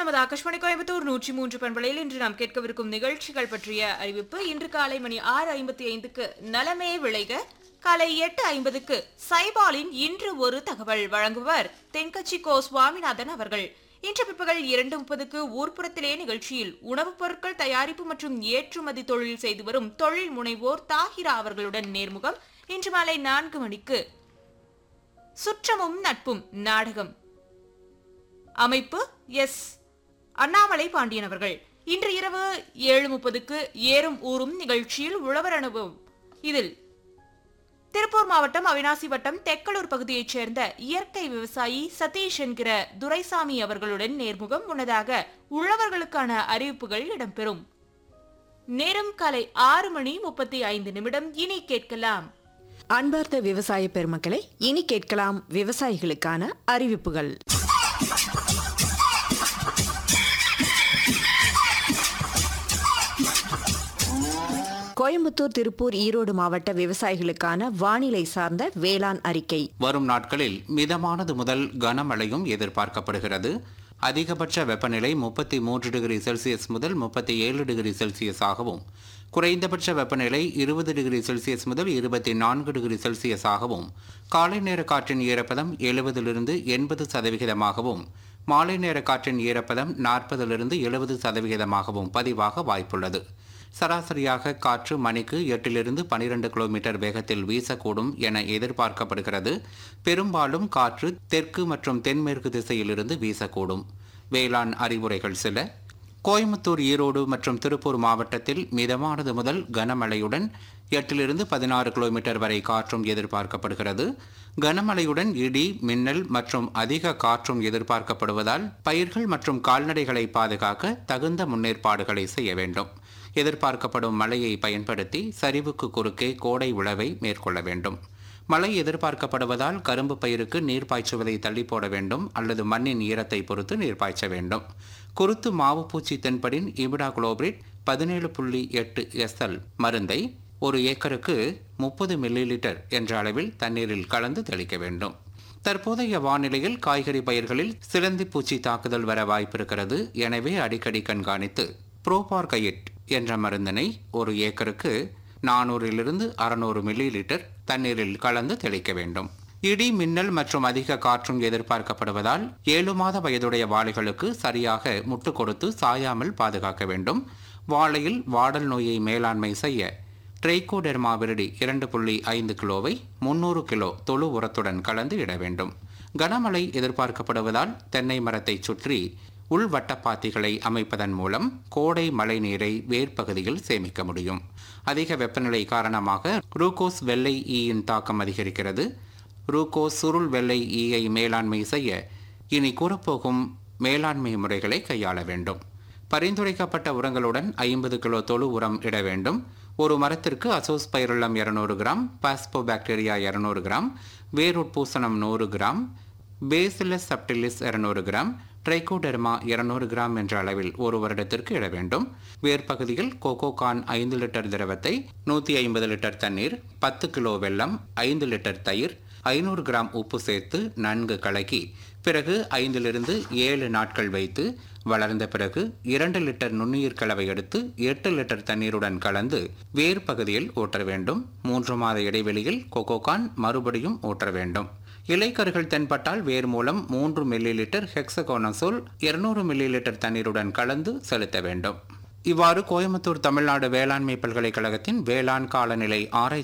நமது ஆகாஷ்வாணி கோயம்புத்தூர் 103 பண்பலையில் இன்று நாம் கேட்கவிருக்கும் நிகழ்ச்சிகள் பற்றிய அறிவிப்பு. இன்று காலை மணி 6:55க்கு நலமே விளைக, காலை 8:50க்கு சைபாலின் இன்று ஒரு தகவல் வழங்குவர் தென்கட்சி கோ சுவாமிநாதன் அவர்கள். இன்று பிற்பகல் 2:30க்கு ஊர்ப்புறத்திலே நிகழ்ச்சியில் உணவுப் பொருட்கள் தயாரிப்பு மற்றும் ஏற்றுமதி தொழில் செய்து வரும் தொழில் முனைவோர் தாஹிரா அவர்களுடன் நேர்முகம். இன்று மாலை 4 மணிக்கு சுற்றமும் நட்பும் நாடகம், அமைப்பு எஸ் அண்ணாமலை பாண்டியன் அவர்கள். இன்று இரவு 7:30க்கு ஏறும் ஊரும் நிகழ்ச்சியில் உழவர் அனுபவம். இதில் திருப்பூர் மாவட்டம் அவினாசி வட்டம் தெக்கலூர் பகுதியைச் சேர்ந்த இயற்கை விவசாயி சதீஷ் என்கிற துரைசாமி அவர்களுடன் நேர்முகம். முன்னதாக உழவர்களுக்கான அறிவிப்புகள் இடம்பெறும். நேரம் காலை 6:35. இனி கேட்கலாம் அன்பார்ந்த விவசாய பெருமக்களை, இனி கேட்கலாம் விவசாயிகளுக்கான அறிவிப்புகள். கோயம்புத்தூர், திருப்பூர், ஈரோடு மாவட்ட விவசாயிகளுக்கான வானிலை சார்ந்த வேளாண் அறிக்கை. வரும் நாட்களில் மிதமானது முதல் கனமழையும் எதிர்பார்க்கப்படுகிறது. அதிகபட்ச வெப்பநிலை 33 டிகிரி செல்சியஸ் முதல் 37 டிகிரி செல்சியஸ் ஆகவும், குறைந்தபட்ச வெப்பநிலை 20 டிகிரி செல்சியஸ் முதல் 24 டிகிரி செல்சியஸ் ஆகவும், காலை நேர காற்றின் ஈரப்பதம் 70 to 80%, மாலை நேர காற்றின் ஈரப்பதம் 40 to 70% பதிவாக வாய்ப்புள்ளது. சராசரியாக காற்று மணிக்கு 8 to 12 கிலோமீட்டர் வேகத்தில் வீசக்கூடும் என எதிர்பார்க்கப்படுகிறது. பெரும்பாலும் காற்று தெற்கு மற்றும் தென்மேற்கு திசையிலிருந்து வீசக்கூடும். வேளாண் அறிவுரைகள் சில. கோயம்புத்தூர், ஈரோடு மற்றும் திருப்பூர் மாவட்டத்தில் மிதமானது முதல் கனமழையுடன் 8 to 16 கிலோமீட்டர் வரை காற்றும் எதிர்பார்க்கப்படுகிறது. கனமழையுடன் இடி, மின்னல் மற்றும் அதிக காற்றும் எதிர்பார்க்கப்படுவதால் பயிர்கள் மற்றும் கால்நடைகளை பாதுகாக்க தகுந்த முன்னேற்பாடுகளை செய்ய வேண்டும். எதிர்பார்க்கப்படும் மழையை பயன்படுத்தி சரிவுக்கு குறுக்கே கோடை உழவை மேற்கொள்ள வேண்டும். மழை எதிர்பார்க்கப்படுவதால் கரும்பு பயிருக்கு நீர் பாய்ச்சுவதை தள்ளி போட வேண்டும் அல்லது மண்ணின் ஈரத்தை பொறுத்து நீர் பாய்ச்ச வேண்டும். குருத்து மாவு பூச்சி தென்படின் இமிடாகுளோபிரிட் 17.8 SL மருந்தை 1 ஏக்கருக்கு 30 மில்லிலிட்டர் என்ற அளவில் தண்ணீரில் கலந்து தெளிக்க வேண்டும். தற்போதைய வானிலையில் காய்கறி பயிர்களில் சிலந்தி பூச்சி தாக்குதல் வர வாய்ப்பிருக்கிறது. எனவே அடிக்கடி கண்காணித்து புரோபார்கைட் என்ற மருந்தினை 1 ஏக்கருக்கு 400 to 600 மில்லிலிட்டர் தண்ணீரில் கலந்து தெளிக்க வேண்டும். இடி, மின்னல் மற்றும் அதிக காற்றும் எதிர்பார்க்கப்படுவதால் 7 மாத வயதுடைய வாழைகளுக்கு சரியாக முட்டு கொடுத்து சாயாமல் பாதுகாக்க வேண்டும். வாழையில் வாடல் நோயை மேலாண்மை செய்ய ட்ரைகோடெர்மா விரிடி 2.5 கிலோவை 300 கிலோ தொழு உரத்துடன் கலந்து இட வேண்டும். கனமழை எதிர்பார்க்கப்படுவதால் தென்னை மரத்தை சுற்றி உள்வட்டப்பாத்திகளை அமைப்பதன் மூலம் கோடை மழை நீரை வேர்ப்பகுதியில் சேமிக்க முடியும். அதிக வெப்பநிலை காரணமாக ரூகோஸ் வெள்ளை ஈயின் தாக்கம் அதிகரிக்கிறது. ரூகோஸ் சுருள் வெள்ளை ஈயை மேலாண்மை செய்ய இனி கூறப்போகும் மேலாண்மை முறைகளை கையாள வேண்டும். பரிந்துரைக்கப்பட்ட உரங்களுடன் 50 கிலோ தொழு உரம் இட வேண்டும். ஒரு மரத்திற்கு azospirillum 200 gram, phosphobacteria 200 gram, வேருட்பூசணம் 100 gram, bacillus subtilis 200 gram, Trichoderma 200 gram என்ற அளவில் 1 வருடத்திற்கு இட வேண்டும். வேர்ப்பகுதியில் கோகோகான் 5 லிட்டர் திரவத்தை 150 லிட்டர் தண்ணீர், 10 கிலோ வெல்லம், 5 லிட்டர் தயிர், 500 கிராம் உப்பு சேர்த்து நன்கு கலக்கி பிறகு 5 to 7 நாட்கள் வைத்து வளர்ந்த பிறகு 2 லிட்டர் நுண்ணுயிர் கலவை எடுத்து 8 லிட்டர் தண்ணீருடன் கலந்து வேர் பகுதியில் ஊற்ற வேண்டும். 3 மாத இடைவெளியில் கோகோகான் மறுபடியும் ஊற்ற வேண்டும். இலைக்கருகள் தென்பட்டால் வேர் மூலம் 3 மில்லிலிட்டர் ஹெக்ஸகோனசோல் 200 மில்லிலிட்டர் தண்ணீருடன் கலந்து செலுத்த வேண்டும். இவ்வாறு கோயம்புத்தூர் தமிழ்நாடு வேளாண்மை பல்கலைக்கழகத்தின் வேளாண் காலநிலை ஆராய்ச்சி